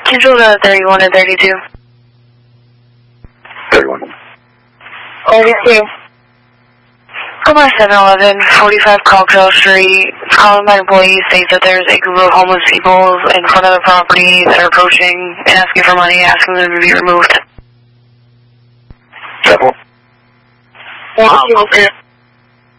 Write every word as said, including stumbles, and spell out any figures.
Control to thirty-one and thirty-two. thirty-one. thirty-two. Come on, seven eleven, forty-five Cocktail Street. Calling by employee states that there's a group of homeless people in front of the property that are approaching and asking for money, asking them to be removed. seven. Thank you,